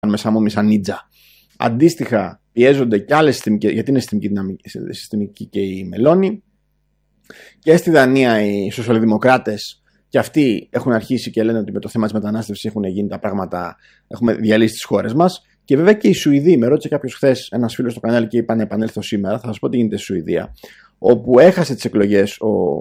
μέσα μου σαν νίτζα. Αντίστοιχα, πιέζονται και άλλες συστημικές, γιατί είναι συστημική και η Μελώνη. Και στη Δανία οι σοσιαλδημοκράτες και αυτοί έχουν αρχίσει και λένε ότι με το θέμα της μετανάστευσης έχουν γίνει τα πράγματα, έχουμε διαλύσει τις χώρες μας. Και βέβαια και οι Σουηδοί, με ρώτησε κάποιος χθες, ένας φίλος στο κανάλι και είπα να επανέλθω σήμερα, θα σας πω τι γίνεται στη Σουηδία, όπου έχασε τις εκλογές,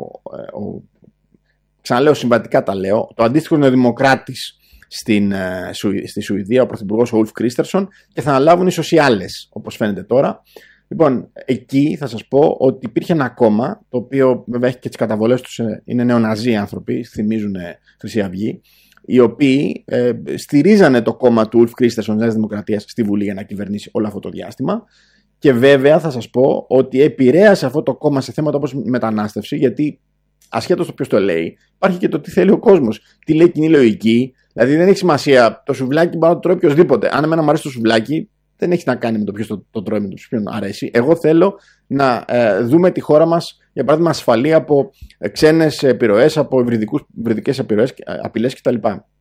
ξαναλέω συμβατικά τα λέω, το αντίστοιχο νεοδημοκράτης στη Σουηδία, ο πρωθυπουργός ο Ουλφ Κρίστερσον, και θα αναλάβουν οι σοσιάλες, όπως φαίνεται τώρα. Λοιπόν, εκεί θα σας πω ότι υπήρχε ένα κόμμα, το οποίο βέβαια έχει και τις καταβολές τους, είναι νεοναζί άνθρωποι, θυμίζουν Χρυσή Αυγή, οι οποίοι στηρίζανε το κόμμα του Ουλφ Κρίστερσον της Νέας Δημοκρατίας στη Βουλή για να κυβερνήσει όλο αυτό το διάστημα. Και βέβαια θα σας πω ότι επηρέασε αυτό το κόμμα σε θέματα όπως μετανάστευση, γιατί ασχέτως το ποιος το λέει, υπάρχει και το τι θέλει ο κόσμος, τι λέει κοινή λογική. Δηλαδή δεν έχει σημασία το σουβλάκι, μπορεί να το τρώει οποιοδήποτε. Αν εμένα μου αρέσει το σουβλάκι, δεν έχει να κάνει με το ποιος το τρώει, με το ποιον αρέσει. Εγώ θέλω να δούμε τη χώρα μας, για παράδειγμα, ασφαλή από ξένες επιρροές, από υβριδικές επιρροές, απειλές κτλ.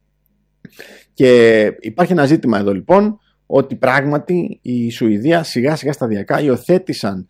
Και υπάρχει ένα ζήτημα εδώ λοιπόν, ότι πράγματι η Σουηδία σιγά σιγά σταδιακά υιοθέτησαν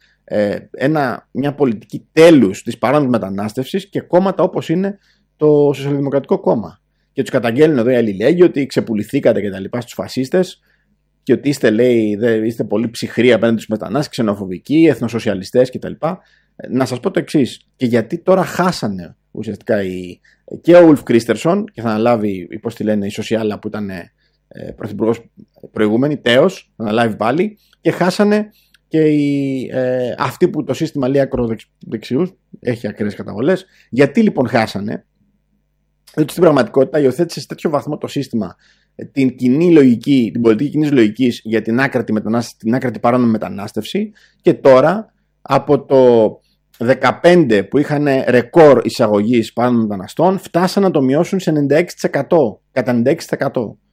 μια πολιτική τέλους της παράνομης μετανάστευσης και κόμματα όπως είναι το Σοσιαλδημοκρατικό Κόμμα. Και τους καταγγέλνουν εδώ οι αλληλέγγυοι ότι ξεπουληθήκατε κτλ. Στους φασίστες και ότι είστε πολύ ψυχροί απέναντι στους μετανάστες, ξενοφοβικοί, εθνοσοσιαλιστές κτλ. Να σας πω το εξής. Και γιατί τώρα χάσανε ουσιαστικά και ο Ουλφ Κρίστερσον και θα αναλάβει, πώς τη λένε, η Σοσιάλα που ήταν πρωθυπουργός προηγούμενη, τέος, θα αναλάβει πάλι, και χάσανε και αυτοί που το σύστημα λέει ακροδεξιούς, έχει ακραίες καταβολές. Γιατί λοιπόν χάσανε? Διότι στην πραγματικότητα υιοθέτησε σε τέτοιο βαθμό το σύστημα την κοινή λογική, την πολιτική κοινής λογικής για την άκρατη μετανάστευση, την άκρατη παράνομη μετανάστευση, και τώρα από το 2015 που είχαν ρεκόρ εισαγωγής παράνομων μεταναστών, φτάσαν να το μειώσουν σε 96%, κατά 96%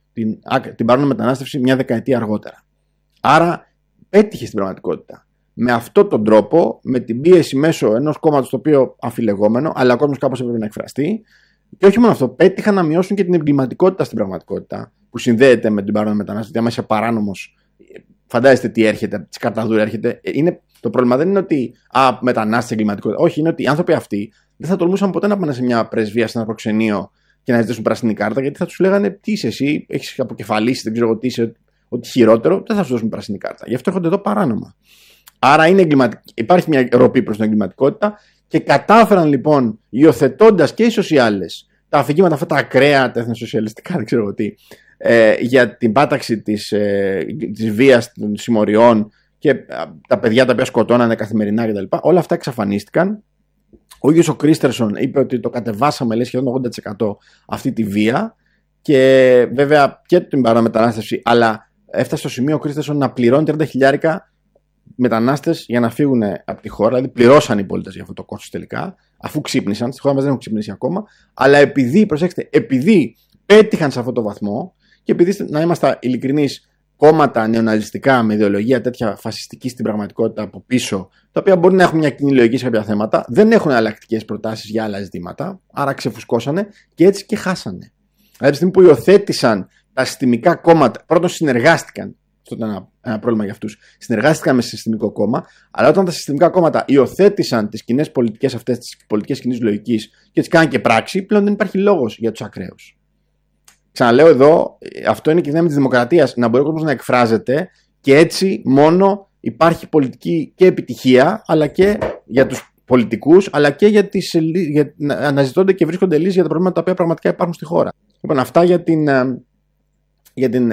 την παράνομη μετανάστευση μια δεκαετία αργότερα. Άρα πέτυχε στην πραγματικότητα. Με αυτόν τον τρόπο, με την πίεση μέσω ενός κόμματος το οποίο αμφιλεγόμενο, αλλά ο κόσμος κάπως έπρεπε να εκφραστεί. Και όχι μόνο αυτό, πέτυχαν να μειώσουν και την εγκληματικότητα στην πραγματικότητα που συνδέεται με την παράνομη μετανάστευση. Αν είσαι παράνομος, φαντάζεστε τι έρχεται, τι σκαρταδούρα έρχεται. Το πρόβλημα δεν είναι ότι μετανάστευση, εγκληματικότητα. Όχι, είναι ότι οι άνθρωποι αυτοί δεν θα τολμούσαν ποτέ να πάνε σε μια πρεσβεία, σε ένα προξενείο και να ζητήσουν πράσινη κάρτα, γιατί θα του λέγανε τι είσαι εσύ, έχει αποκεφαλίσει, δεν ξέρω τι είσαι, ότι χειρότερο, δεν θα σου δώσουν πράσινη κάρτα. Γι' αυτό έρχονται εδώ παράνομα. Άρα υπάρχει μια ροπή προς την εγκληματικότητα. Και κατάφεραν λοιπόν, υιοθετώντας και οι σοσιάλες τα αφηγήματα αυτά τα ακραία, τα εθνοσοσιαλιστικά, δεν ξέρω τι, για την πάταξη της βίας, των συμμοριών και τα παιδιά τα οποία σκοτώνανε καθημερινά κτλ. Όλα αυτά εξαφανίστηκαν. Ο ίδιος ο Κρίστερσον είπε ότι το κατεβάσαμε, λέει, σχεδόν 80% αυτή τη βία, και βέβαια και την παράνομη μετανάστευση, αλλά έφτασε στο σημείο ο Κρίστερσον να πληρώνει 30.000 μετανάστες για να φύγουν από τη χώρα, δηλαδή πληρώσαν οι πολίτες για αυτό το κόστος τελικά, αφού ξύπνησαν. Στη χώρα μας δεν έχουν ξυπνήσει ακόμα, αλλά επειδή πέτυχαν σε αυτό το βαθμό και επειδή, να είμαστε ειλικρινείς, κόμματα νεοναζιστικά με ιδεολογία τέτοια φασιστική στην πραγματικότητα από πίσω, τα οποία μπορεί να έχουν μια κοινή λογική σε κάποια θέματα, δεν έχουν εναλλακτικές προτάσεις για άλλα ζητήματα, άρα ξεφουσκώσανε και έτσι και χάσανε. Δηλαδή, από τη στιγμή που υιοθέτησαν τα συστημικά κόμματα, πρώτον συνεργάστηκαν. Αυτό ήταν ένα πρόβλημα για αυτούς. Συνεργάστηκαν με συστημικό κόμμα, αλλά όταν τα συστημικά κόμματα υιοθέτησαν τις κοινές πολιτικές αυτές, τις πολιτικές κοινής λογικής και τις κάναν και πράξη, πλέον δεν υπάρχει λόγος για τους ακραίους. Ξαναλέω εδώ, αυτό είναι και η δύναμη της δημοκρατίας, να μπορεί ο κόσμος να εκφράζεται, και έτσι μόνο υπάρχει πολιτική και επιτυχία, αλλά και για τους πολιτικούς, αλλά και για να αναζητώνται και βρίσκονται λύσεις για τα προβλήματα τα οποία πραγματικά υπάρχουν στη χώρα. Λοιπόν, αυτά για την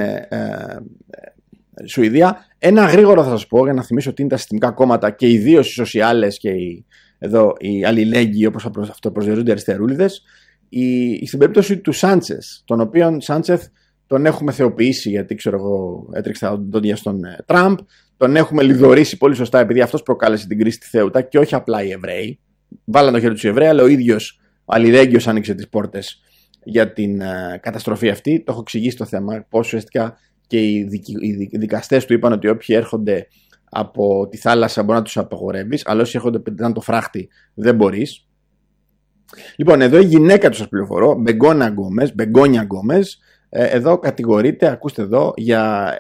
Σουηδία. Ένα γρήγορο θα σας πω για να θυμίσω τι είναι τα συστημικά κόμματα και ιδίως οι σοσιάλες και οι αλληλέγγυοι, όπως αυτό προσδιορίζονται οι αριστερούλιδες. Στην περίπτωση του Σάντσεθ, τον οποίον Σάντσεθ τον έχουμε θεοποιήσει, γιατί ξέρω εγώ έτρεξε τα δόντια στον Τραμπ, τον έχουμε λιδωρήσει πολύ σωστά επειδή αυτός προκάλεσε την κρίση στη Θέουτα και όχι απλά οι Εβραίοι. Βάλαν το χέρι τους οι Εβραίοι, αλλά ο ίδιος αλληλέγγυος άνοιξε τις πόρτες για την καταστροφή αυτή. Το έχω εξηγήσει το θέμα, πώς ουσιαστικά και οι δικαστές του είπαν ότι όποιοι έρχονται από τη θάλασσα μπορεί να τους απαγορεύεις, αλλά όσοι έρχονται πετάνε το φράχτη δεν μπορείς. Λοιπόν, εδώ η γυναίκα του, σας πληροφορώ, Μπεγκόνια Γκόμες, εδώ κατηγορείται, ακούστε εδώ, για